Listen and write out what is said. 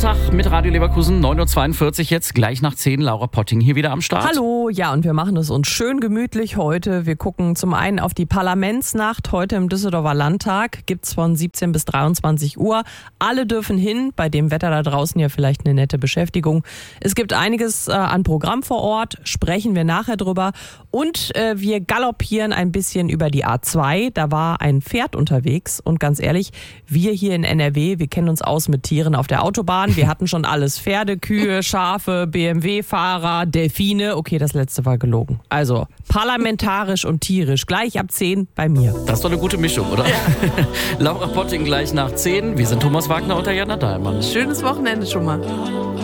Sonntag mit Radio Leverkusen, 9.42 Uhr jetzt, gleich nach 10. Laura Potting hier wieder am Start. Hallo, ja, und wir machen es uns schön gemütlich heute. Wir gucken zum einen auf die Parlamentsnacht heute im Düsseldorfer Landtag. Gibt's von 17 bis 23 Uhr. Alle dürfen hin, bei dem Wetter da draußen ja vielleicht eine nette Beschäftigung. Es gibt einiges an Programm vor Ort, sprechen wir nachher drüber. Und wir galoppieren ein bisschen über die A2. Da war ein Pferd unterwegs und ganz ehrlich, wir hier in NRW, wir kennen uns aus mit Tieren auf der Autobahn. Wir hatten schon alles. Pferde, Kühe, Schafe, BMW-Fahrer, Delfine. Okay, das letzte war gelogen. Also parlamentarisch und tierisch. Gleich ab 10 bei mir. Das ist doch eine gute Mischung, oder? Ja. Laura Potting gleich nach 10. Wir sind Thomas Wagner und Diana Dahlmann. Schönes Wochenende schon mal.